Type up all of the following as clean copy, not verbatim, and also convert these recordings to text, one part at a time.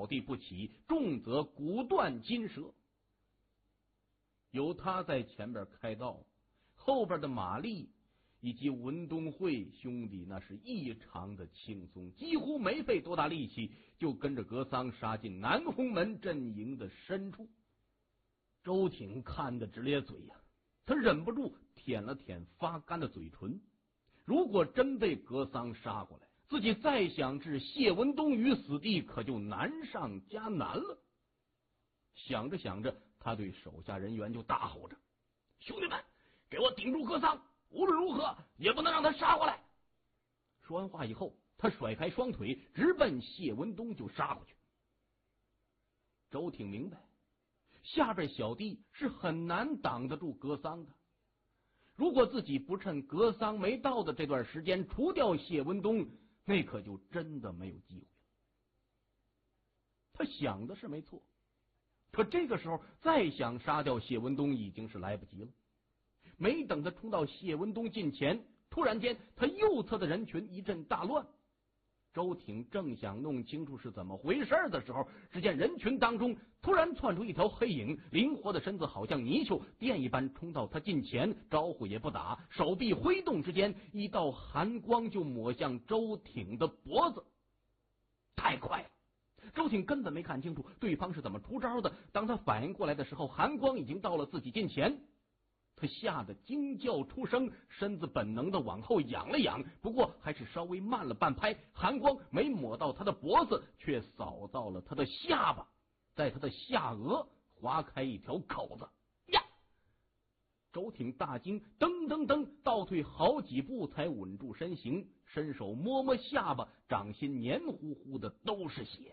地不起，重则骨断筋折。有他在前边开道，后边的马丽以及文东会兄弟那是异常的轻松，几乎没费多大力气就跟着格桑杀进南红门阵营的深处。周挺看得直咧嘴呀，他忍不住舔了舔发干的嘴唇。如果真被格桑杀过来，自己再想置谢文东于死地，可就难上加难了。想着想着，他对手下人员就大吼着：“兄弟们，给我顶住格桑！无论如何也不能让他杀过来！”说完话以后，他甩开双腿，直奔谢文东就杀过去。周挺明白，下边小弟是很难挡得住格桑的。如果自己不趁格桑没到的这段时间除掉谢文东，那可就真的没有机会了。他想的是没错，可这个时候再想杀掉谢文东已经是来不及了。没等他冲到谢文东近前，突然间他右侧的人群一阵大乱。周挺正想弄清楚是怎么回事的时候，只见人群当中突然窜出一条黑影，灵活的身子好像泥鳅电一般冲到他近前，招呼也不打，手臂挥动之间，一道寒光就抹向周挺的脖子。太快了，周挺根本没看清楚对方是怎么出招的。当他反应过来的时候，寒光已经到了自己近前，他吓得惊叫出声，身子本能的往后仰了仰，不过还是稍微慢了半拍，寒光没抹到他的脖子，却扫到了他的下巴，在他的下颚划开一条口子。呀！周挺大惊，噔噔噔倒退好几步才稳住身形，伸手摸摸下巴，掌心黏糊糊的都是血。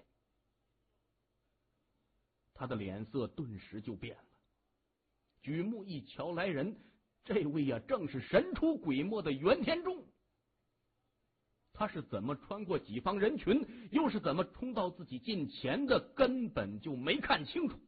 他的脸色顿时就变了。举目一瞧来人，这位呀正是神出鬼没的袁天仲。他是怎么穿过几方人群，又是怎么冲到自己近前的，根本就没看清楚。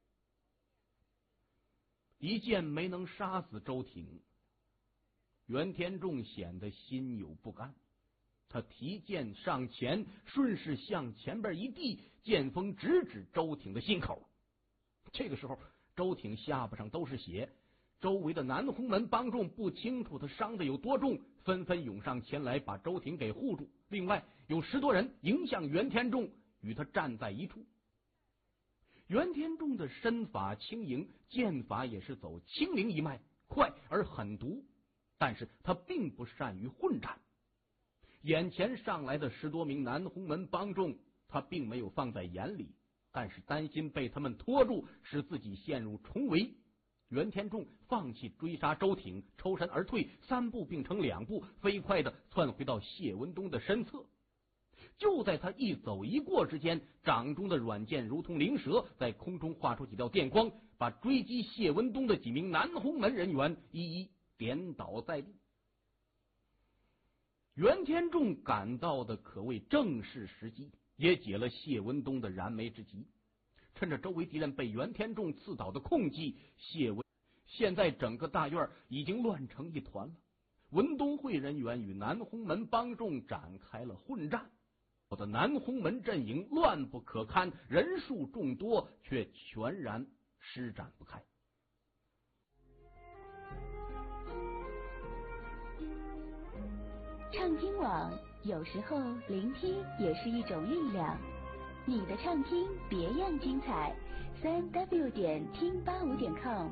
一剑没能杀死周挺，袁天仲显得心有不甘。他提剑上前，顺势向前边一递，剑锋直指周挺的心口。这个时候周挺下巴上都是血，周围的南红门帮众不清楚他伤的有多重，纷纷涌上前来把周挺给护住。另外有10多人迎向袁天仲，与他站在一处。袁天仲的身法轻盈，剑法也是走轻灵一脉，快而狠毒，但是他并不善于混战。眼前上来的10多名南红门帮众，他并没有放在眼里，但是担心被他们拖住，使自己陷入重围。袁天仲放弃追杀周挺，抽身而退，3步并成2步，飞快的窜回到谢文东的身侧。就在他一走一过之间，掌中的软剑如同灵蛇，在空中画出几道电光，把追击谢文东的几名南红门人员一一点倒在地。袁天仲赶到的可谓正是时机，也解了谢文东的燃眉之急。趁着周围敌人被袁天仲刺倒的空隙，现在整个大院已经乱成一团了。文东会人员与南红门帮众展开了混战，我的南红门阵营乱不可堪，人数众多，却全然施展不开。 畅听网，有时候聆听也是一种力量。你的畅听别样精彩，3w 点听85点com。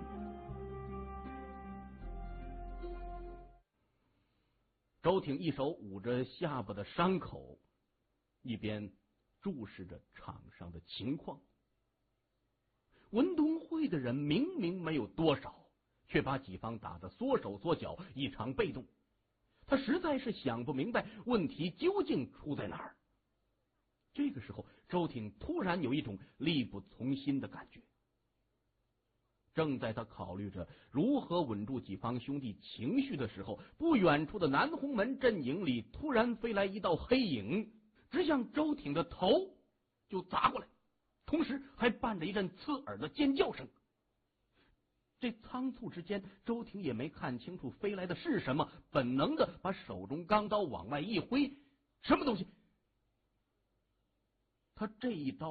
周挺一手捂着下巴的伤口，一边注视着场上的情况。文东会的人明明没有多少，却把己方打得缩手缩脚，异常被动。他实在是想不明白问题究竟出在哪儿。这个时候，周挺突然有一种力不从心的感觉。正在他考虑着如何稳住己方兄弟情绪的时候，不远处的南红门阵营里突然飞来一道黑影，直向周挺的头就砸过来，同时还伴着一阵刺耳的尖叫声。这仓促之间，周挺也没看清楚飞来的是什么，本能的把手中钢刀往外一挥，什么东西？他这一刀